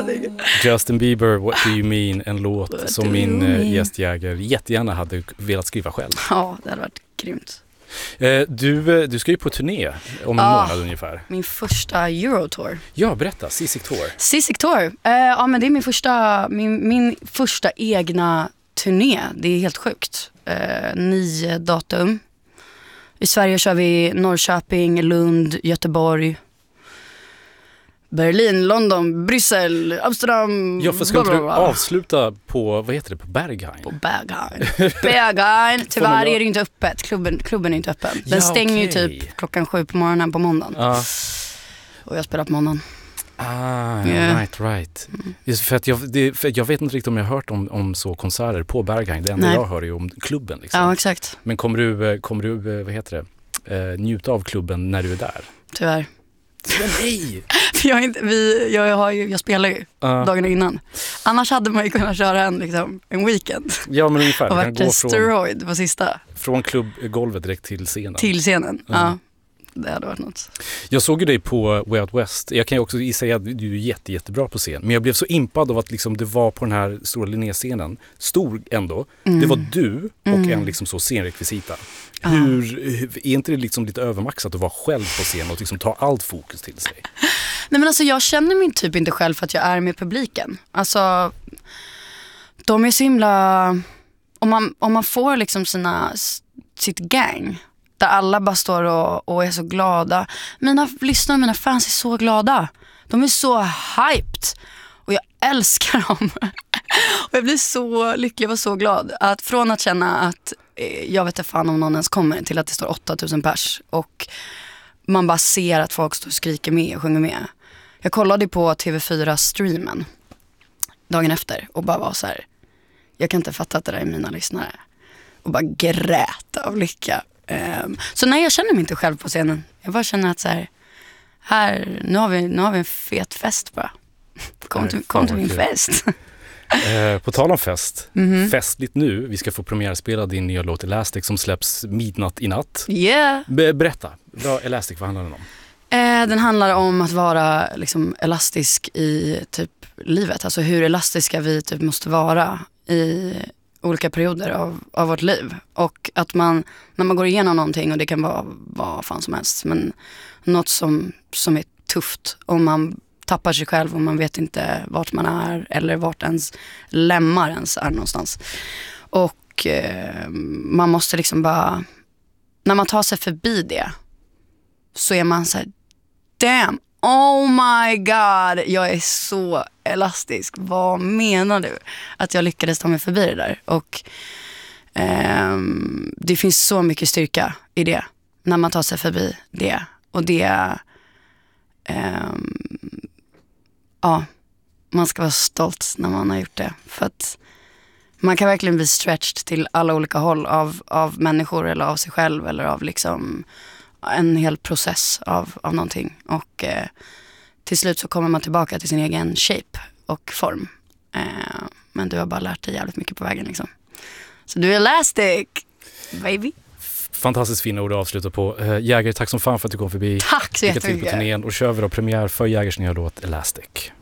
Justin Bieber, What Do You Mean, en låt som min gäst Jäger jättegärna hade velat skriva själv. Ja, det hade varit grymt. Du ska ju på turné om en månad ungefär. Min första Eurotour. Ja, berätta, Seasick Tour. Seasick Tour. Ja, men det är min första egna turné. Det är helt sjukt. 9 datum. I Sverige kör vi Norrköping, Lund, Göteborg, Berlin, London, Bryssel, Amsterdam. Ja, för ska inte du avsluta på, vad heter det, på Berghain? På Berghain. Tyvärr är det inte öppet. Klubben är inte öppen. Den stänger ju typ 7:00 på morgonen på måndagen. Och jag spelar på måndagen. Right. Just för att jag vet inte riktigt om jag har hört om så konserter på Berghain. Det enda jag hör är om klubben liksom. Ja, exakt. Men kommer du vad heter det, njuta av klubben när du är där? Tyvärr. Nej! Jag spelar ju dagarna innan. Annars hade man ju kunnat köra en weekend. Ja, men ungefär. Och varit steroid på sista. Från klubbgolvet direkt till scenen. Till scenen, ja. Det hade varit något. Jag såg ju dig på Way Out West. Jag kan ju också säga att du är jättebra på scen. Men jag blev så impad av att liksom det var på den här stora Linné-scenen. Stor ändå. Det var du och en liksom så scenrekvisita. Är inte det liksom lite övermaxat att vara själv på scen och liksom ta allt fokus till sig? Nej, men alltså jag känner mig typ inte själv för att jag är med publiken. Alltså de är så himla... Om man får liksom sitt gang där alla bara står och är så glada. Mina lyssnare och mina fans är så glada. De är så hyped. Och jag älskar dem. Och jag blir så lycklig och så glad. Att från att känna att jag vet inte fan om någon ens kommer till att det står 8000 pers. Och man bara ser att folk står och skriker med och sjunger med. Jag kollade på TV4-streamen dagen efter och bara var så här: jag kan inte fatta att det där är mina lyssnare. Och bara grät av lycka. Så nej, jag känner mig inte själv på scenen. Jag bara känner att så här, nu har vi en fet fest bara. Kom till min fest. På tal om fest, festligt nu, vi ska få premiärspela din nya låt Elastic som släpps midnatt i natt. Yeah. Berätta, Elastic, vad handlar den om? Den handlar om att vara liksom elastisk i typ livet. Alltså hur elastiska vi typ måste vara i olika perioder av vårt liv. Och att man, när man går igenom någonting, och det kan vara vad fan som helst, men något som är tufft, om man tappar sig själv och man vet inte vart man är eller vart ens lemmar ens är någonstans. Och man måste liksom bara, när man tar sig förbi det, så är man så här: damn, oh my god, jag är så elastisk. Vad menar du? Att jag lyckades ta mig förbi det där. Och det finns så mycket styrka i det, när man tar sig förbi det. Och det man ska vara stolt när man har gjort det. För att man kan verkligen bli stretched till alla olika håll av människor eller av sig själv, eller av liksom en hel process av någonting. Och till slut så kommer man tillbaka till sin egen shape och form. Men du har bara lärt dig jävligt mycket på vägen liksom. Så du är elastic, baby. Fantastiskt fina ord att avsluta på. Jäger, tack som fan för att du kom förbi. Tack så jättemycket. Lycka till på turnén, och kör vi då premiär för Jägers nya låt Elastic.